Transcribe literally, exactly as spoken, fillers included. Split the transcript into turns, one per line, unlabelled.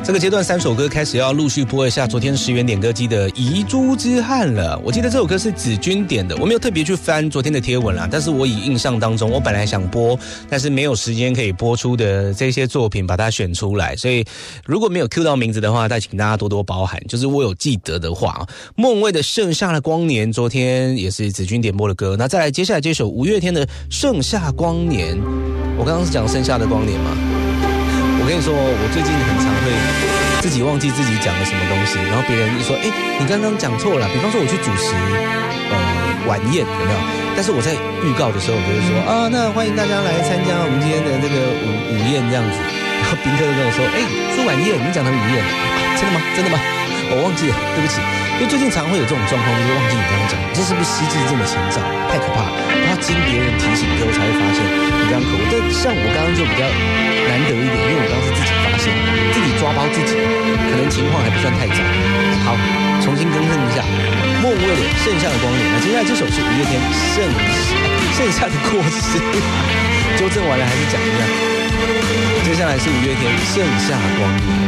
这个阶段三首歌开始要陆续播一下昨天十元点歌机的遗珠之憾了。我记得这首歌是子君点的，我没有特别去翻昨天的贴文啦，但是我以印象当中我本来想播但是没有时间可以播出的这些作品把它选出来，所以如果没有 Q 到名字的话再请大家多多包涵。就是我有记得的话，孟蔚的盛夏的光年昨天也是子君点播的歌。那再来接下来这首五月天的盛夏光年，我刚刚是讲盛夏的光年吗？我跟你说，我最近很常会自己忘记自己讲了什么东西，然后别人就说：“哎，你刚刚讲错了。”比方说我去主持呃晚宴，有没有？但是我在预告的时候，我就会说：“啊，那欢迎大家来参加我们今天的这个午午宴这样子。”然后宾客就跟我说：“哎，是晚宴，你讲成午宴了、啊？真的吗？真的吗？我忘记了，对不起。”就最近常会有这种状况，就是忘记你刚刚讲，这是不是失智症的前兆？太可怕了！都要经别人提醒之后才会发现你刚刚口误。但像我刚刚就比较难得一点，因为我刚刚是自己发现，自己抓包自己，可能情况还不算太糟。好，重新更正一下，孟蔚的《盛夏的光年》。那接下来这首是五月天《盛盛夏的过失》，纠正完了还是讲一下。接下来是五月天《盛夏光年》。